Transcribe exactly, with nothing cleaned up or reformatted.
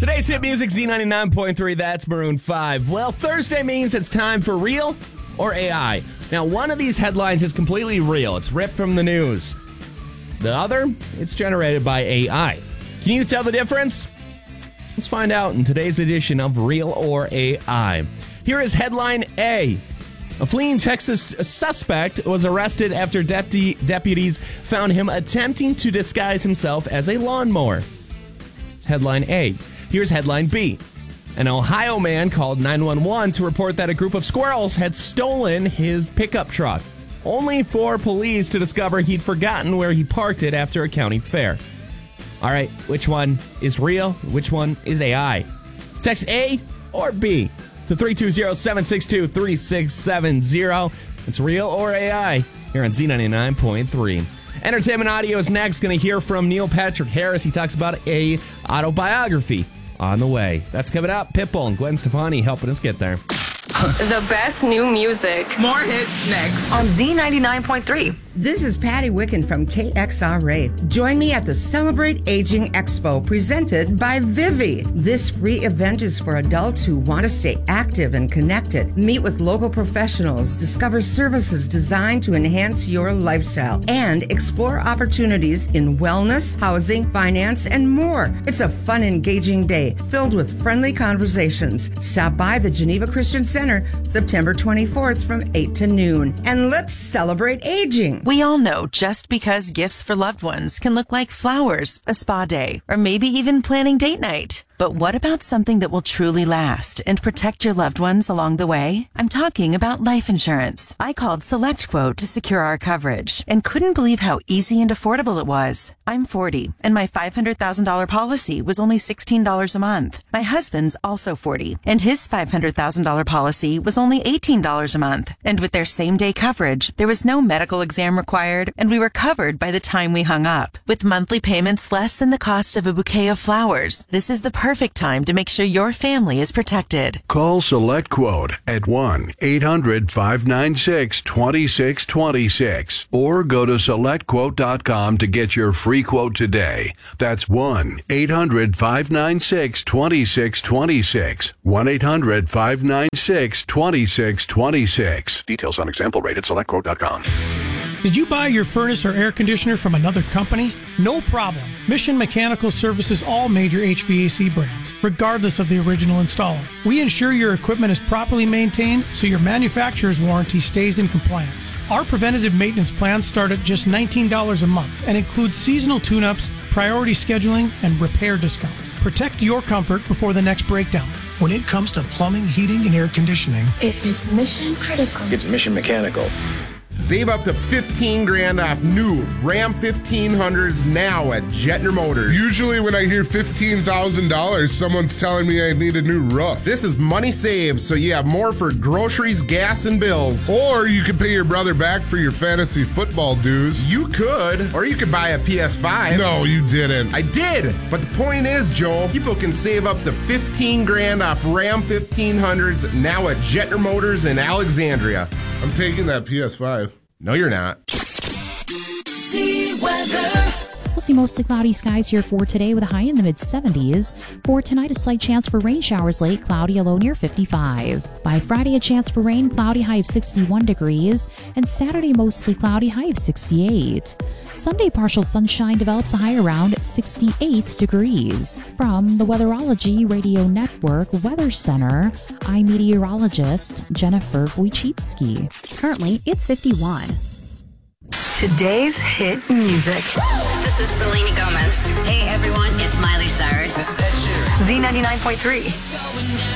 Today's hit music, Z ninety-nine point three, that's Maroon five. Well, Thursday means it's time for real or A I. Now, one of these headlines is completely real. It's ripped from the news. The other, it's generated by A I. Can you tell the difference? Let's find out in today's edition of Real or A I. Here is headline A. A fleeing Texas suspect was arrested after deputy, deputies found him attempting to disguise himself as a lawnmower. It's headline A. Here's headline B. An Ohio man called nine one one to report that a group of squirrels had stolen his pickup truck, only for police to discover he'd forgotten where he parked it after a county fair. All right, which one is real? Which one is A I? Text A or B to three two zero, seven six two, three six seven zero. It's real or A I here on Z ninety-nine point three. Entertainment Audio is next. Going to hear from Neil Patrick Harris. He talks about a autobiography on the way. That's coming up. Pitbull and Gwen Stefani helping us get there. The best new music. More hits next. On Z ninety-nine point three. This is Patty Wicken from K X R A. Join me at the Celebrate Aging Expo presented by Vivi. This free event is for adults who want to stay active and connected. Meet with local professionals, discover services designed to enhance your lifestyle, and explore opportunities in wellness, housing, finance, and more. It's a fun, engaging day filled with friendly conversations. Stop by the Geneva Christian Center September twenty-fourth from eight to noon. And let's celebrate aging. We all know just because gifts for loved ones can look like flowers, a spa day, or maybe even planning date night. But what about something that will truly last and protect your loved ones along the way? I'm talking about life insurance. I called SelectQuote to secure our coverage and couldn't believe how easy and affordable it was. I'm forty, and my five hundred thousand dollars policy was only sixteen dollars a month. My husband's also forty, and his five hundred thousand dollars policy was only eighteen dollars a month. And with their same-day coverage, there was no medical exam required, and we were covered by the time we hung up. With monthly payments less than the cost of a bouquet of flowers, this is the perfect time to make sure your family is protected. Call SelectQuote at one eight hundred, five nine six, two six two six or go to select quote dot com to get your free quote today. That's one eight hundred, five nine six, two six two six. one eight hundred, five nine six, two six two six. Details on example rate at select quote dot com. Did you buy your furnace or air conditioner from another company? No problem. Mission Mechanical services all major H V A C brands, regardless of the original installer. We ensure your equipment is properly maintained so your manufacturer's warranty stays in compliance. Our preventative maintenance plans start at just nineteen dollars a month and include seasonal tune-ups, priority scheduling, and repair discounts. Protect your comfort before the next breakdown. When it comes to plumbing, heating, and air conditioning, If it's mission critical, it's Mission Mechanical. Save up to fifteen grand off new Ram fifteen hundreds now at Jetner Motors. Usually when I hear fifteen thousand dollars, someone's telling me I need a new roof. This is money saved, so you have more for groceries, gas, and bills. Or you could pay your brother back for your fantasy football dues. You could, or you could buy a P S five. No, you didn't. I did, but the point is, Joel, people can save up to fifteen grand off Ram fifteen hundreds now at Jetner Motors in Alexandria. I'm taking that P S five. No, you're not. See weather. We'll see mostly cloudy skies here for today with a high in the mid seventies. For tonight, a slight chance for rain showers late, cloudy, a low near fifty-five. By Friday, a chance for rain, cloudy, high of sixty-one degrees. And Saturday, mostly cloudy, high of sixty-eight. Sunday, partial sunshine develops a high around sixty-eight degrees. From the Weatherology Radio Network Weather Center, I'm meteorologist Jennifer Wojcicki. Currently, it's fifty-one. Today's hit music. This is Selena Gomez. Hey everyone, it's Miley Cyrus. This is Ed Sheeran. Z ninety-nine point three.